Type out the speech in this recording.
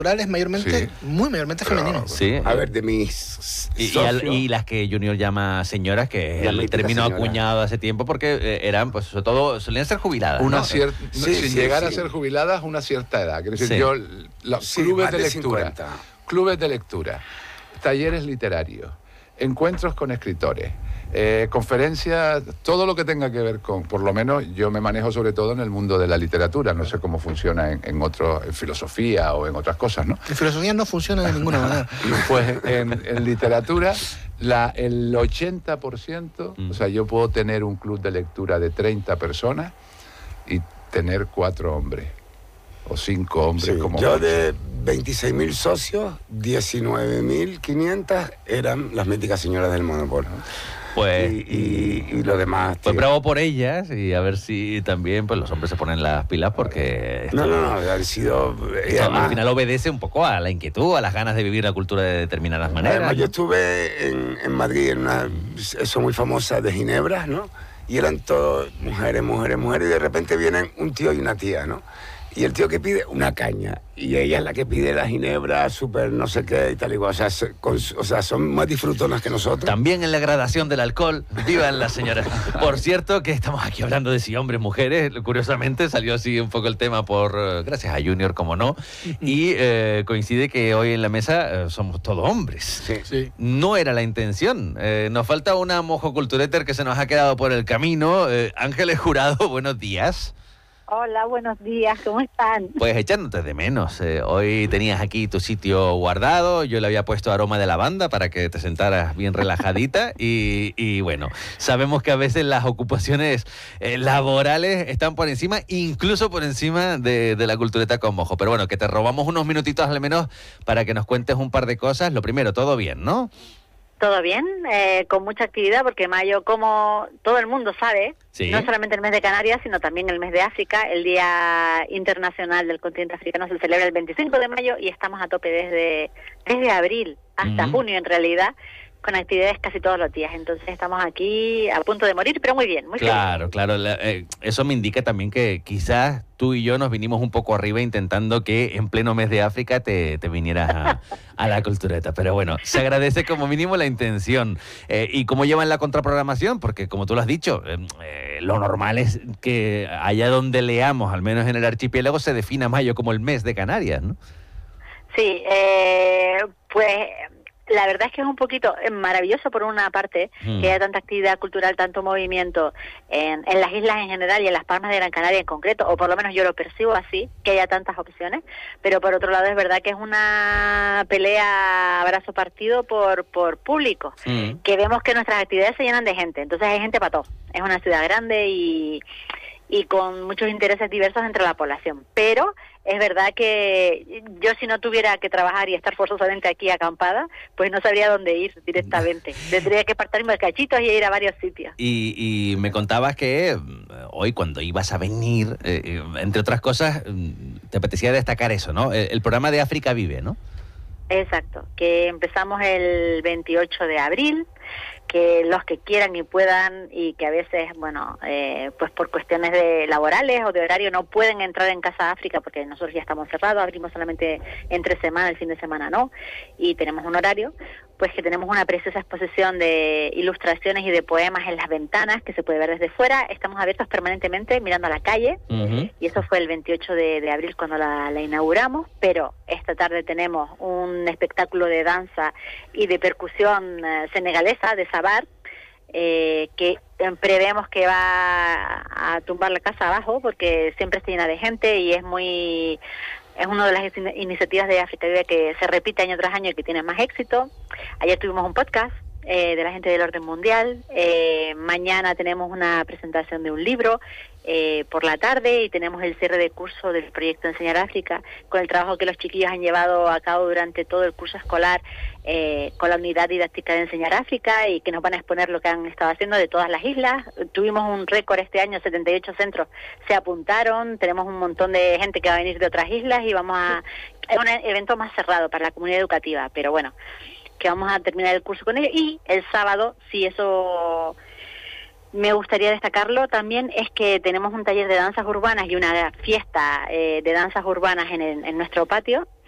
es mayormente, muy mayormente femenino. Sí. A ver, de mis socios, y las que Junior llama señoras, que es La el mítica término señora. acuñado hace tiempo, porque eran, pues sobre todo, solían ser jubiladas, Una ¿no? cierta, Sí, sin sí, llegar a sí. ser jubiladas, una cierta edad. Quiero decir, Sí. yo, los Sí, clubes más de de lectura, 50. clubes de lectura, talleres literarios, encuentros con escritores, conferencias, todo lo que tenga que ver con, por lo menos yo me manejo sobre todo en el mundo de la literatura, no sé cómo funciona en filosofía o en otras cosas, ¿no? En filosofía no funciona de ninguna manera. Pues en literatura, el 80%, o sea, yo puedo tener un club de lectura de 30 personas y tener 4 hombres, o 5 hombres Sí, como yo mucho. de 26.000 socios, 19.500 eran las míticas señoras del Monopoly. Pues, Y lo demás, pues tío. bravo por ellas, y a ver si también pues los hombres se ponen las pilas, porque esto, No, han sido... y esto además- al final obedece un poco a la inquietud, a las ganas de vivir la cultura de determinadas maneras. Además, yo ¿no? estuve en Madrid, en una eso muy famosa de Ginebra, ¿no? Y eran todos mujeres, y de repente vienen un tío y una tía, ¿no? Y el tío que pide una caña, y ella es la que pide la ginebra, súper no sé qué y tal igual. O sea, son más disfrutonas que nosotros. También en la gradación del alcohol, vivan las señoras. Por cierto, que estamos aquí hablando de si hombres, mujeres. Curiosamente salió así un poco el tema gracias a Junior, como no. Y coincide que hoy en la mesa somos todos hombres. Sí. Sí. No era la intención. Nos falta una mojocultureter que se nos ha quedado por el camino. Ángeles Jurado, buenos días. Hola, buenos días, ¿cómo están? Pues echándote de menos. Hoy tenías aquí tu sitio guardado, yo le había puesto aroma de lavanda para que te sentaras bien relajadita y bueno, sabemos que a veces las ocupaciones laborales están por encima, incluso por encima de la cultureta con mojo. Pero bueno, que te robamos unos minutitos al menos para que nos cuentes un par de cosas. Lo primero, todo bien, ¿no? ¿Todo bien? Con mucha actividad, porque mayo, como todo el mundo sabe, Sí. no solamente el mes de Canarias, sino también el mes de África, el Día Internacional del Continente Africano se celebra el 25 de mayo y estamos a tope desde abril hasta junio en realidad, con actividades casi todos los días. Entonces estamos aquí a punto de morir, pero muy bien, muy feliz. Claro. Eso me indica también que quizás tú y yo nos vinimos un poco arriba intentando que en pleno mes de África te vinieras a la cultureta. Pero bueno, se agradece como mínimo la intención. ¿Y cómo llevan la contraprogramación? Porque como tú lo has dicho, lo normal es que allá donde leamos, al menos en el archipiélago, se defina mayo como el mes de Canarias, ¿no? Sí, pues la verdad es que es un poquito maravilloso por una parte que haya tanta actividad cultural, tanto movimiento en las islas en general y en las Palmas de Gran Canaria en concreto, o por lo menos yo lo percibo así, que haya tantas opciones, pero por otro lado es verdad que es una pelea abrazo partido por público, que vemos que nuestras actividades se llenan de gente, entonces hay gente para todo, es una ciudad grande y con muchos intereses diversos entre la población, pero es verdad que yo si no tuviera que trabajar y estar forzosamente aquí acampada, pues no sabría dónde ir directamente. Tendría que partirme cachitos y ir a varios sitios. Y me contabas que hoy cuando ibas a venir, entre otras cosas, te apetecía destacar eso, ¿no? El programa de África Vive, ¿no? Exacto, que empezamos el 28 de abril, que los que quieran y puedan y que a veces, bueno, pues por cuestiones laborales o de horario no pueden entrar en Casa África porque nosotros ya estamos cerrados, abrimos solamente entre semana, el fin de semana no, y tenemos un horario, pues que tenemos una preciosa exposición de ilustraciones y de poemas en las ventanas que se puede ver desde fuera. Estamos abiertos permanentemente mirando a la calle y eso fue el 28 de abril cuando la inauguramos, pero esta tarde tenemos un espectáculo de danza y de percusión senegalesa de Sabar, que prevemos que va a tumbar la casa abajo porque siempre está llena de gente y es una de las iniciativas de África Vive que se repite año tras año y que tiene más éxito. Ayer tuvimos un podcast de la gente del orden mundial. Mañana tenemos una presentación de un libro por la tarde y tenemos el cierre de curso del proyecto Enseñar África, con el trabajo que los chiquillos han llevado a cabo durante todo el curso escolar con la unidad didáctica de Enseñar África y que nos van a exponer lo que han estado haciendo de todas las islas. Tuvimos un récord este año, 78 centros se apuntaron, tenemos un montón de gente que va a venir de otras islas y es un evento más cerrado para la comunidad educativa, pero bueno, que vamos a terminar el curso con ellos. Y el sábado, si eso me gustaría destacarlo también, es que tenemos un taller de danzas urbanas y una fiesta de danzas urbanas en nuestro patio,